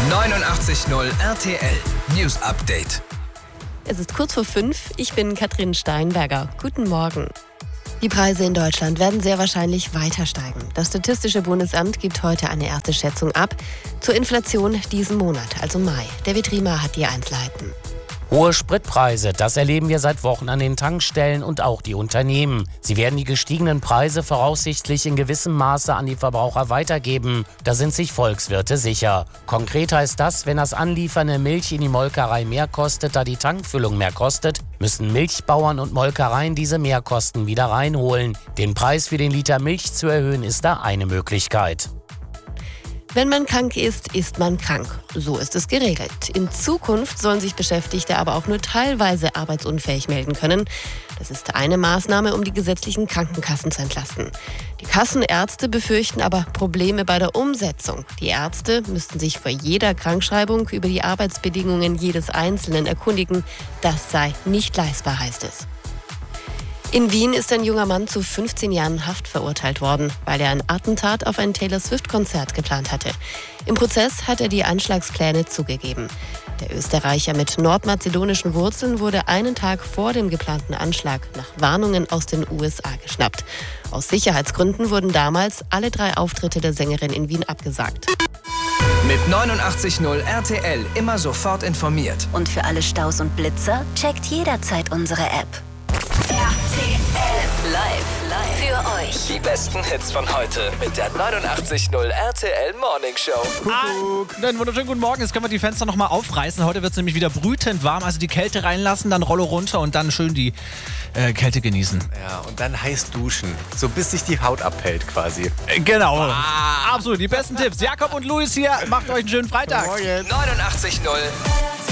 89.0 RTL News Update. Es ist kurz vor 5. Ich bin Katrin Steinberger. Guten Morgen. Die Preise in Deutschland werden sehr wahrscheinlich weiter steigen. Das Statistische Bundesamt gibt heute eine erste Schätzung ab zur Inflation diesen Monat, also Mai. David Riemer hat die Einzelheiten. Hohe Spritpreise, das erleben wir seit Wochen an den Tankstellen und auch die Unternehmen. Sie werden die gestiegenen Preise voraussichtlich in gewissem Maße an die Verbraucher weitergeben. Da sind sich Volkswirte sicher. Konkret heißt das, wenn das Anliefern der Milch in die Molkerei mehr kostet, da die Tankfüllung mehr kostet, müssen Milchbauern und Molkereien diese Mehrkosten wieder reinholen. Den Preis für den Liter Milch zu erhöhen, ist da eine Möglichkeit. Wenn man krank ist, ist man krank. So ist es geregelt. In Zukunft sollen sich Beschäftigte aber auch nur teilweise arbeitsunfähig melden können. Das ist eine Maßnahme, um die gesetzlichen Krankenkassen zu entlasten. Die Kassenärzte befürchten aber Probleme bei der Umsetzung. Die Ärzte müssten sich vor jeder Krankschreibung über die Arbeitsbedingungen jedes Einzelnen erkundigen. Das sei nicht leistbar, heißt es. In Wien ist ein junger Mann zu 15 Jahren Haft verurteilt worden, weil er ein Attentat auf ein Taylor Swift-Konzert geplant hatte. Im Prozess hat er die Anschlagspläne zugegeben. Der Österreicher mit nordmazedonischen Wurzeln wurde einen Tag vor dem geplanten Anschlag nach Warnungen aus den USA geschnappt. Aus Sicherheitsgründen wurden damals alle 3 Auftritte der Sängerin in Wien abgesagt. Mit 89.0 RTL immer sofort informiert. Und für alle Staus und Blitzer checkt jederzeit unsere App. RTL live für euch. Die besten Hits von heute mit der 89.0 RTL Morning Show. Einen wunderschönen guten Morgen. Jetzt können wir die Fenster nochmal aufreißen. Heute wird es nämlich wieder brütend warm. Also die Kälte reinlassen, dann Rollo runter und dann schön die Kälte genießen. Ja, und dann heiß duschen. So bis sich die Haut abhält quasi. Genau. Absolut. Die besten Tipps. Jakob und Luis hier. Macht euch einen schönen Freitag. 89.0